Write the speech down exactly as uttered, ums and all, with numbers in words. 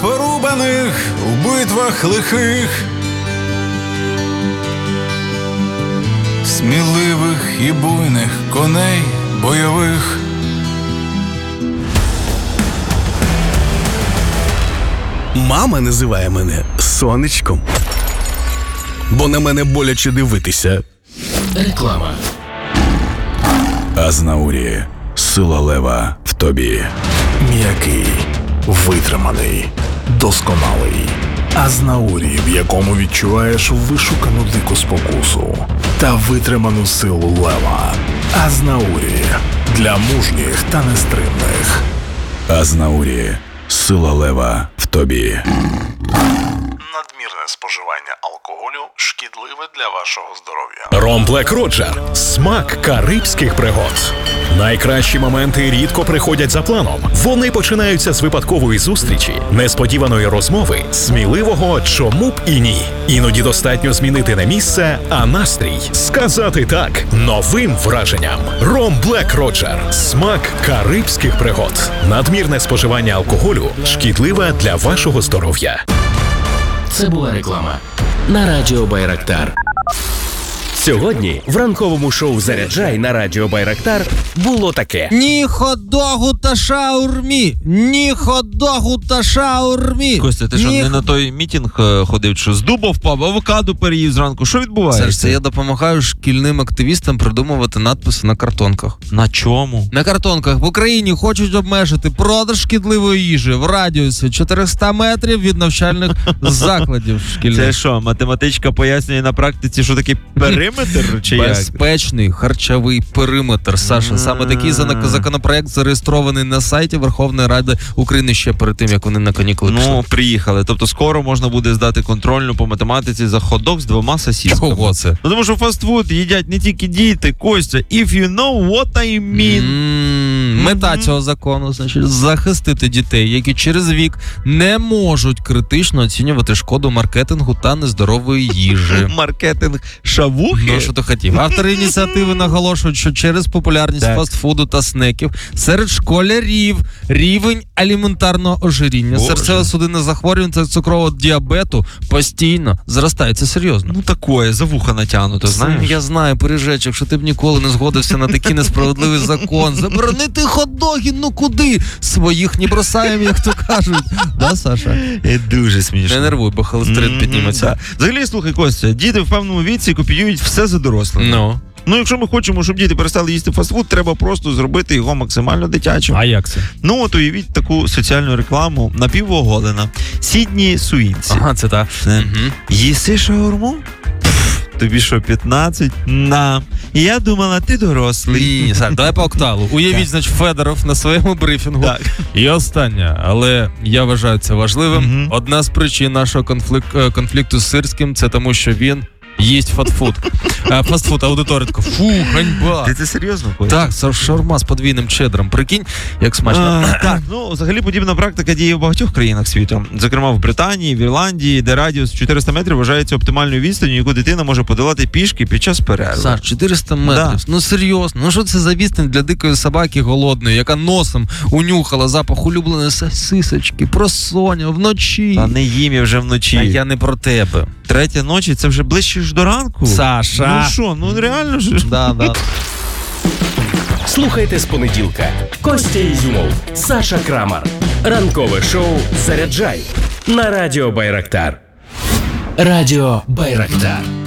порубаних у битвах лихих, сміливих і буйних коней бойових. Мама називає мене сонечком, бо на мене боляче дивитися. Реклама. Азнаурі. Сила лева в тобі. М'який, витриманий, досконалий. Азнаурі, в якому відчуваєш вишукану дику спокусу та витриману силу лева. Азнаурі. Для мужніх та нестримних. Азнаурі. Сила лева в тобі. Надмірне споживання алкоголю шкідливе для вашого здоров'я. Ром Блек Роджер. Смак карибських пригод. Найкращі моменти рідко приходять за планом. Вони починаються з випадкової зустрічі, несподіваної розмови, сміливого «чому б і ні». Іноді достатньо змінити не місце, а настрій. Сказати «так» новим враженням. Ром Блек Роджер. Смак карибських пригод. Надмірне споживання алкоголю шкідливе для вашого здоров'я. Це була реклама на Радіо Байрактар. Сьогодні в ранковому шоу «Заряджай» на Радіо Байрактар було таке. Ні хот-догу та шаурмі! Ні хот-догу та шаурмі! Костя, ти що, Ні... не на той мітинг ходив, що з дуба впав, авокадо переїв зранку? Що відбувається? Серж, це я допомагаю шкільним активістам придумувати надписи на картонках. На чому? На картонках в Україні хочуть обмежити продаж шкідливої їжі в радіусі чотириста метрів від навчальних закладів шкільних. Це що, математичка пояснює на практиці, що таке периметр? Чи Безпечний харчовий периметр, Саша. Саме такий законопроект зареєстрований на сайті Верховної Ради України ще перед тим, як вони на канікули пішли. Ну, приїхали. Тобто скоро можна буде здати контрольну по математиці за хот-дог з двома сосісками. Чого це? Ну, тому що фастфуд їдять не тільки діти, Костя. If you know what I mean. Mm-hmm. Мета mm-hmm. цього закону, значить, захистити дітей, які через вік не можуть критично оцінювати шкоду маркетингу та нездорової їжі. Маркетинг шавухи? Ну, що ти хотів. Автори ініціативи наголошують, що через популярність так. фастфуду та снеків серед школярів рівень аліментарного ожиріння, серцево-судинних захворювань та цукрового діабету постійно зростає. Це серйозно. Ну, такое, за вуха натягнуто, знаєш? Я знаю, Пиріжечок, що ти б ніколи не згодився на такий несправедливий закон. Заборонити хот-доги, ну куди? Своїх не бросаємо, як то кажуть. Да, Саша? Дуже смішно. Не нервуй, бо холестерин mm-hmm, підніметься. Да. Взагалі, слухай, Костя, діти в певному віці копіюють все за дорослими. Ну. Ну, якщо ми хочемо, щоб діти перестали їсти фастфуд, треба просто зробити його максимально дитячим. А як це? Ну, от уявіть таку соціальну рекламу напівоголена. Сідні Суїнці. Ага, це так. Угу. Їси шаурму? Тобі що, п'ятнадцять? На. І я думала, ти дорослий. Ні, Саш, давай по окталу. Уявіть, значить, Федоров на своєму брифінгу. Так. І останнє, але я вважаю це важливим. Угу. Одна з причин нашого конфлік- конфлікту з Сирським – це тому, що він їсть фастфуд. А, фастфуд, аудиторія така, фу, ганьба. Ти це серйозно хочеш? Так, це шаурма з подвійним чедром. Прикинь, як смачно. А, так, ну, взагалі подібна практика діє в багатьох країнах світу. Зокрема, в Британії, в Ірландії, де радіус чотириста метрів вважається оптимальною відстанню, яку дитина може подолати пішки під час перерви. Саш, чотириста метрів. Да. Ну, серйозно. Ну, що це за відстань для дикої собаки голодної, яка носом унюхала запах улюбленої сосисочки, просоня, вночі. Та не їм я вже вночі. А я не про тебе. Третя ночі, це вже ближче ж до ранку. Саша. Ну що, ну реально ж. Да, да. Слухайте з понеділка. Костя Ізюмов, Саша Крамар. Ранкове шоу «Заряджай» на Радіо Байрактар. Радіо Байрактар.